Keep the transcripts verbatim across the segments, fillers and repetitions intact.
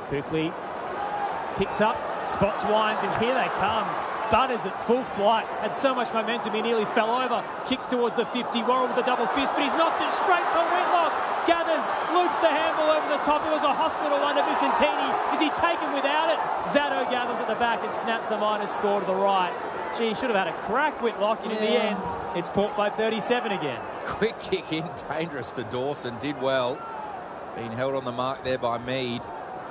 Quickly picks up, spots Wines, and here they come. Butters at full flight, had so much momentum he nearly fell over. Kicks towards the fifty, Worrell with a double fist, but he's knocked it straight to Whitlock. Gathers, loops the handball over the top. It was a hospital under Vicentini. Is he taken without it? Zatto gathers at the back and snaps a minus score to the right. Gee, should have had a crack, Whitlock, and yeah. in the end, it's Port by thirty-seven again. Quick kick in, dangerous to Dawson, did well. Being held on the mark there by Mead.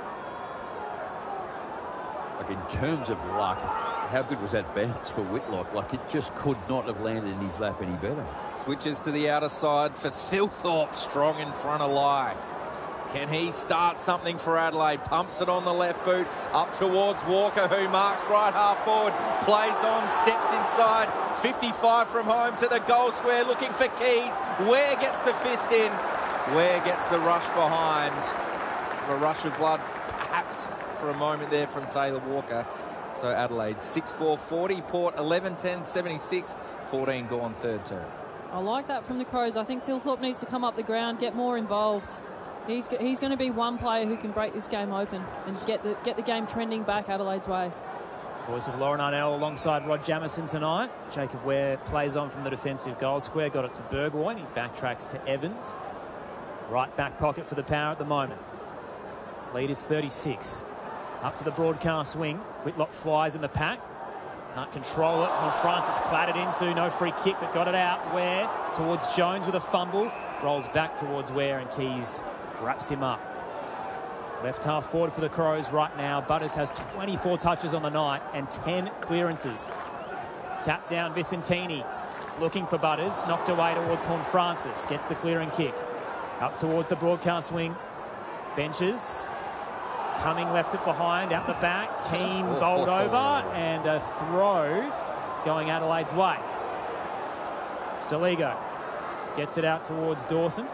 Like, in terms of luck, how good was that bounce for Whitlock? Like, it just could not have landed in his lap any better. Switches to the outer side for Thilthorpe, strong in front of Lai. Can he start something for Adelaide? Pumps it on the left boot, up towards Walker, who marks right half forward, plays on, steps inside, fifty-five from home to the goal square, looking for Keys. Ware gets the fist in. Ware gets the rush behind. A rush of blood, perhaps, for a moment there from Taylor Walker. So Adelaide six four forty, Port eleven ten seventy-six, fourteen gone third term. I like that from the Crows. I think Thilthorpe needs to come up the ground, get more involved. He's he's going to be one player who can break this game open and get the get the game trending back Adelaide's way. Voice of Lauren Arnell alongside Rod Jamison tonight. Jacob Ware plays on from the defensive goal square, got it to Burgoyne. He backtracks to Evans. Right back pocket for the Power at the moment. Lead is thirty-six. Up to the broadcast wing. Whitlock flies in the pack. Can't control it. Well, Francis clattered into. No free kick, but got it out. Ware towards Jones with a fumble. Rolls back towards Ware, and Keys wraps him up. Left half forward for the Crows right now. Butters has twenty-four touches on the night and ten clearances. Tap down Vicentini. He's looking for Butters. Knocked away towards Horn Francis. Gets the clearing kick. Up towards the broadcast wing. Benches. Coming left it behind, out the back. Keane bowled over, and a throw going Adelaide's way. Saligo gets it out towards Dawson.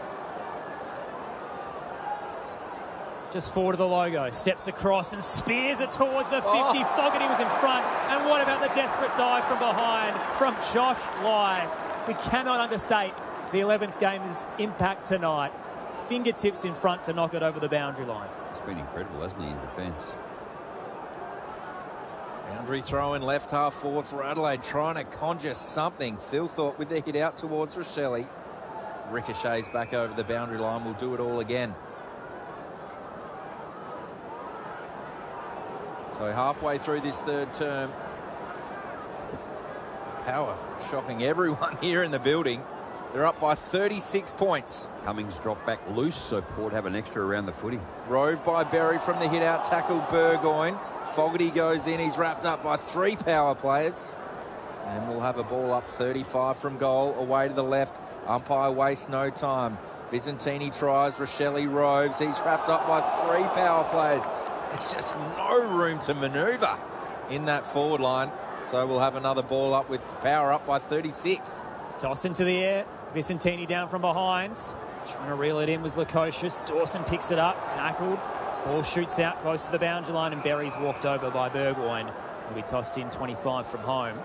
Just forward to the logo, steps across and spears it towards the fifty. Oh. Fogarty was in front. And what about the desperate dive from behind from Josh Lai? We cannot understate the eleventh game's impact tonight. Fingertips in front to knock it over the boundary line. It's been incredible, hasn't he, in defence? Boundary throw in left half forward for Adelaide, trying to conjure something. Thilthorpe with the hit out towards Rochelle. Ricochets back over the boundary line. Will do it all again. So halfway through this third term, Power shocking everyone here in the building. They're up by thirty-six points. Cummings dropped back loose, so Port have an extra around the footy. Rove by Berry from the hit-out tackle, Burgoyne. Fogarty goes in. He's wrapped up by three Power players. And we'll have a ball up thirty-five from goal, away to the left. Umpire wastes no time. Vicentini tries, Rochelle roves. He's wrapped up by three Power players. There's just no room to manoeuvre in that forward line. So we'll have another ball up with Power up by thirty-six. Tossed into the air. Vicentini down from behind. Trying to reel it in was Lukosius. Dawson picks it up, tackled. Ball shoots out close to the boundary line, and Berry's walked over by Burgoyne. Will be tossed in twenty-five from home.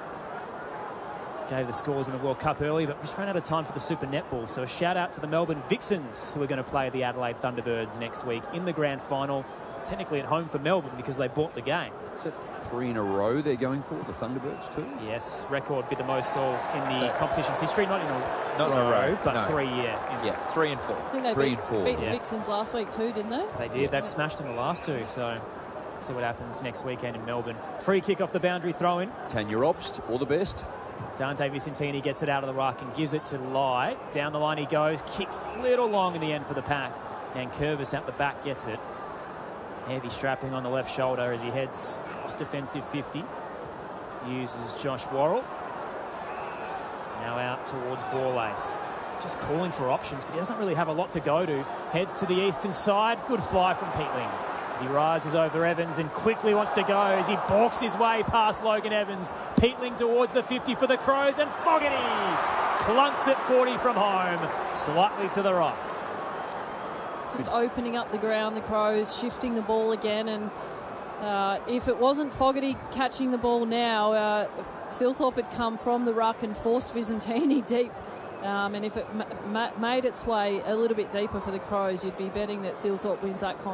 Gave the scores in the World Cup early, but just ran out of time for the Super Netball. So a shout out to the Melbourne Vixens, who are going to play the Adelaide Thunderbirds next week in the grand final. Technically at home for Melbourne because they bought the game. Is that three in a row they're going for, the Thunderbirds too? Yes, record be the most all in the uh, competition's history. Not in a, not row, in a row, but no. three, yeah. Yeah, three and four. I think they three beat, and four. beat yeah. the Vixens last week too, didn't they? They did. Yes. They've smashed them the last two, so see what happens next weekend in Melbourne. Free kick off the boundary, throw in. Tanya Obst, all the best. Dante Vicentini gets it out of the ruck and gives it to Lai. Down the line he goes. Kick little long in the end for the pack. And Curvis out the back gets it. Heavy strapping on the left shoulder as he heads across defensive fifty. Uses Josh Worrell. Now out towards Borlase. Just calling for options, but he doesn't really have a lot to go to. Heads to the eastern side. Good fly from Peatling. As he rises over Evans and quickly wants to go as he balks his way past Logan Evans. Peatling towards the fifty for the Crows, and Fogarty clunks it forty from home, slightly to the right. Just opening up the ground, the Crows, shifting the ball again. And uh, if it wasn't Fogarty catching the ball now, uh, Thilthorpe had come from the ruck and forced Vicentini deep. Um, and if it ma- ma- made its way a little bit deeper for the Crows, you'd be betting that Thilthorpe wins that contest.